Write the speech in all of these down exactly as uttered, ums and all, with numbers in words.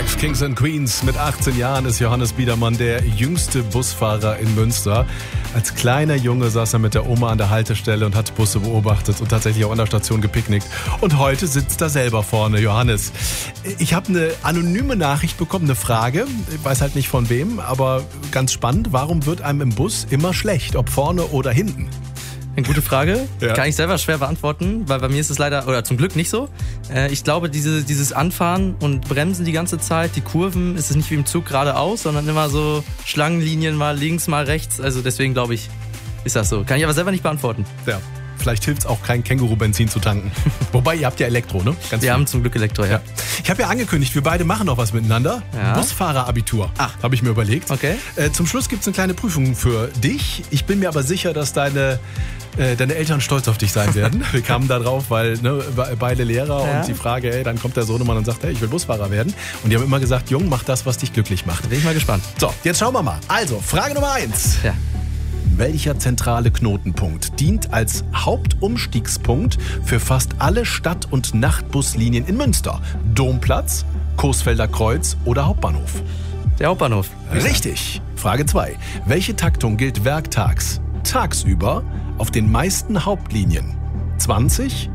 Tracks, Kings and Queens. Mit achtzehn Jahren ist Johannes Biedermann der jüngste Busfahrer in Münster. Als kleiner Junge saß er mit der Oma an der Haltestelle und hat Busse beobachtet und tatsächlich auch an der Station gepicknickt. Und heute sitzt er selber vorne. Johannes, ich habe eine anonyme Nachricht bekommen, eine Frage. Ich weiß halt nicht von wem, aber ganz spannend. Warum wird einem im Bus immer schlecht, ob vorne oder hinten? Eine gute Frage. Ja. Kann ich selber schwer beantworten, weil bei mir ist es leider, oder zum Glück nicht so. Ich glaube, diese, dieses Anfahren und Bremsen die ganze Zeit, die Kurven, ist es nicht wie im Zug geradeaus, sondern immer so Schlangenlinien, mal links, mal rechts. Also deswegen glaube ich, ist das so. Kann ich aber selber nicht beantworten. Ja. Vielleicht hilft es auch, kein Känguru-Benzin zu tanken. Wobei, ihr habt ja Elektro, ne? Ganz wir viel. haben zum Glück Elektro, ja. ja. Ich habe ja angekündigt, wir beide machen noch was miteinander. Ja. Busfahrerabitur, habe ich mir überlegt. Okay. Äh, zum Schluss gibt es eine kleine Prüfung für dich. Ich bin mir aber sicher, dass deine, äh, deine Eltern stolz auf dich sein werden. Wir kamen da drauf, weil ne, beide Lehrer ja. und die Frage, ey, dann kommt der Sohnemann und sagt, hey, ich will Busfahrer werden. Und die haben immer gesagt, Jung, mach das, was dich glücklich macht. Bin ich mal gespannt. So, jetzt schauen wir mal. Also, Frage Nummer eins. Ja. Welcher zentrale Knotenpunkt dient als Hauptumstiegspunkt für fast alle Stadt- und Nachtbuslinien in Münster? Domplatz, Coesfelder Kreuz oder Hauptbahnhof? Der Hauptbahnhof. Richtig. Frage zwei. Welche Taktung gilt werktags, tagsüber auf den meisten Hauptlinien? zwanzig,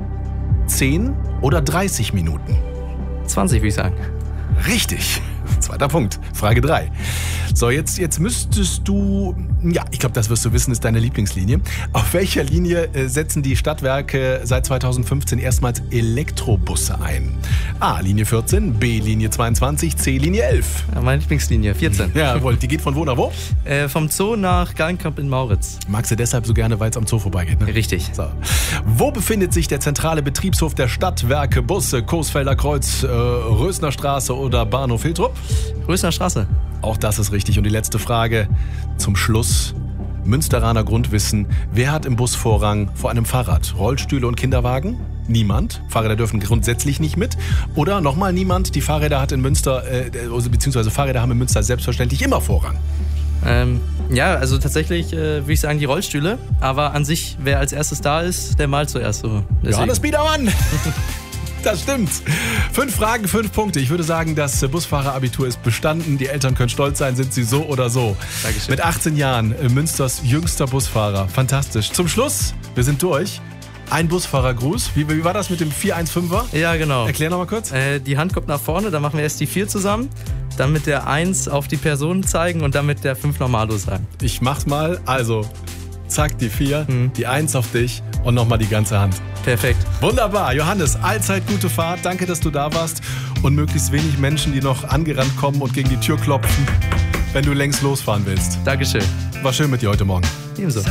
zehn oder dreißig Minuten? zwanzig, würde ich sagen. Richtig. Zweiter Punkt. Frage drei. So, jetzt, jetzt müsstest du, ja, ich glaube, das wirst du wissen, ist deine Lieblingslinie. Auf welcher Linie äh, setzen die Stadtwerke seit zweitausendfünfzehn erstmals Elektrobusse ein? A, Linie vierzehn, B, Linie zweiundzwanzig, C, Linie elf. Ja, meine Lieblingslinie, vierzehn. Jawohl, die geht von wo nach wo? Äh, vom Zoo nach Gallenkamp in Mauritz. Magst du deshalb so gerne, weil es am Zoo vorbeigeht, ne? Richtig. So. Wo befindet sich der zentrale Betriebshof der Stadtwerke Busse, Coesfelder Kreuz, äh, Rösner Straße oder Bahnhof Hiltrup? Rösner Straße. Auch das ist richtig. Und die letzte Frage zum Schluss. Münsteraner Grundwissen. Wer hat im Bus Vorrang vor einem Fahrrad? Rollstühle und Kinderwagen? Niemand. Fahrräder dürfen grundsätzlich nicht mit. Oder nochmal niemand. Die Fahrräder hat in Münster, äh, beziehungsweise Fahrräder haben in Münster selbstverständlich immer Vorrang. Ähm, ja, also tatsächlich äh, würde ich sagen die Rollstühle. Aber an sich, wer als erstes da ist, der malt zuerst so. Deswegen. Johannes Biedermann! Das stimmt. Fünf Fragen, fünf Punkte. Ich würde sagen, das Busfahrerabitur ist bestanden. Die Eltern können stolz sein, sind sie so oder so. Dankeschön. Mit achtzehn Jahren Münsters jüngster Busfahrer. Fantastisch. Zum Schluss, wir sind durch. Ein Busfahrergruß. Wie, wie war das mit dem vier eins fünfer? Ja, genau. Erklär noch mal kurz. Äh, die Hand kommt nach vorne, dann machen wir erst die vier zusammen. Dann mit der eins auf die Person zeigen und dann mit der fünf Normalo sagen. Ich mach's mal. Also, zack, die vier, hm. die eins auf dich und nochmal die ganze Hand. Perfekt. Wunderbar. Johannes, allzeit gute Fahrt. Danke, dass du da warst. Und möglichst wenig Menschen, die noch angerannt kommen und gegen die Tür klopfen, wenn du längst losfahren willst. Dankeschön. War schön mit dir heute Morgen. Ebenso.